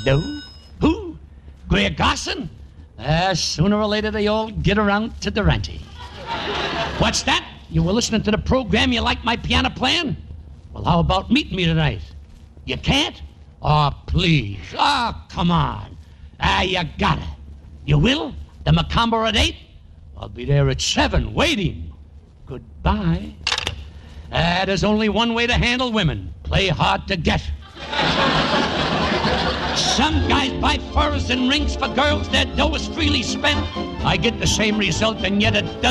Hello? Who? Greer Garson? Sooner or later they all get around to Durante. What's that? You were listening to the program, you like my piano playing? Well, how about meeting me tonight? You can't? Oh, please. Oh, come on. You got it. You will? The Macomber at 8? I'll be there at 7, waiting. Goodbye. There's only one way to handle women. Play hard to get. Some guys buy furs and rings for girls. Their dough is freely spent. I get the same result, and yet it doesn't.